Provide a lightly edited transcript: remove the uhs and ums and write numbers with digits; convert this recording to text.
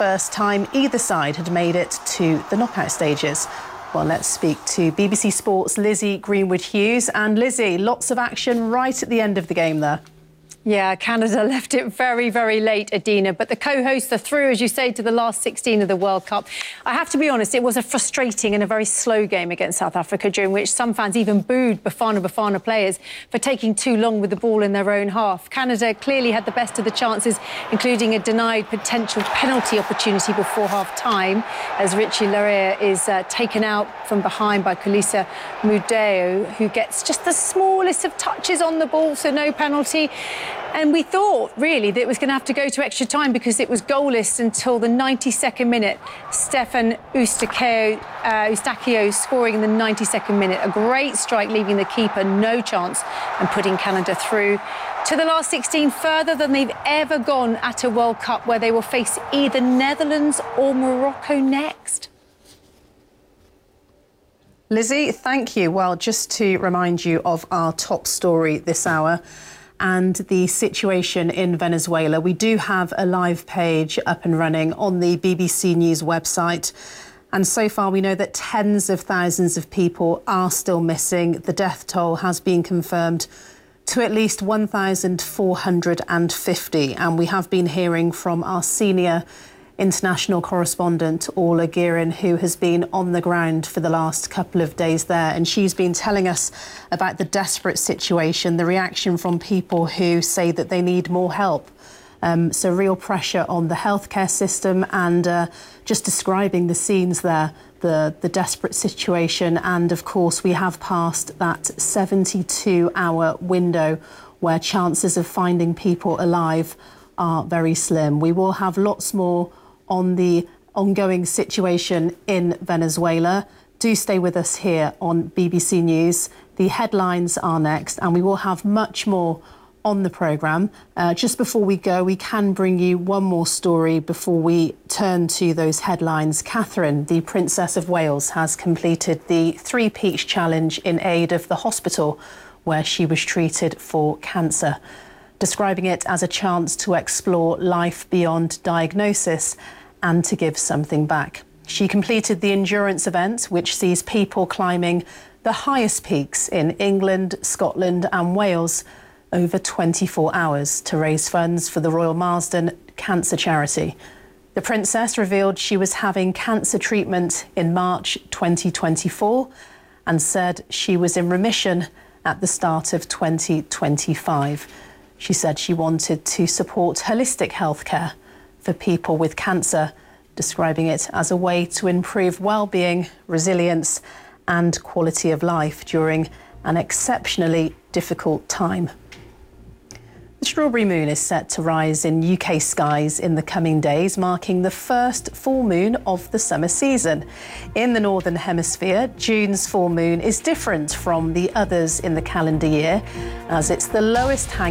first time either side had made it to the knockout stages. Well, let's speak to BBC Sports' Lizzie Greenwood-Hughes. And Lizzie, lots of action right at the end of the game there. Yeah, Canada left it very, very late, Adina. But the co-hosts are through, as you say, to the last 16 of the World Cup. I have to be honest, it was a frustrating and a very slow game against South Africa, during which some fans even booed Bafana players for taking too long with the ball in their own half. Canada clearly had the best of the chances, including a denied potential penalty opportunity before half-time, as Richie Laryea is taken out from behind by Kolisa Mudau, who gets just the smallest of touches on the ball, so no penalty. And we thought, really, that it was going to have to go to extra time because it was goalless until the 92nd minute. Stefan Eustáquio scoring in the 92nd minute. A great strike, leaving the keeper no chance and putting Canada through to the last 16, further than they've ever gone at a World Cup, where they will face either Netherlands or Morocco next. Lizzie, thank you. Well, just to remind you of our top story this hour and the situation in Venezuela, we do have a live page up and running on the BBC News website. And so far, we know that tens of thousands of people are still missing. The death toll has been confirmed to at least 1,450. And we have been hearing from our senior international correspondent, Orla Guerin, who has been on the ground for the last couple of days there. And she's been telling us about the desperate situation, the reaction from people who say that they need more help. So real pressure on the healthcare system, and just describing the scenes there, the desperate situation. And of course, we have passed that 72-hour window where chances of finding people alive are very slim. We will have lots more on the ongoing situation in Venezuela. Do stay with us here on BBC News. The headlines are next, and we will have much more on the programme. Just before we go, we can bring you one more story before we turn to those headlines. Catherine, the Princess of Wales, has completed the Three Peaks Challenge in aid of the hospital where she was treated for cancer, describing it as a chance to explore life beyond diagnosis and to give something back. She completed the endurance event, which sees people climbing the highest peaks in England, Scotland and Wales over 24 hours to raise funds for the Royal Marsden Cancer Charity. The Princess revealed she was having cancer treatment in March 2024 and said she was in remission at the start of 2025. She said she wanted to support holistic healthcare for people with cancer, describing it as a way to improve well-being, resilience and quality of life during an exceptionally difficult time. The Strawberry Moon is set to rise in UK skies in the coming days, marking the first full moon of the summer season. In the Northern Hemisphere, June's full moon is different from the others in the calendar year, as it's the lowest hanging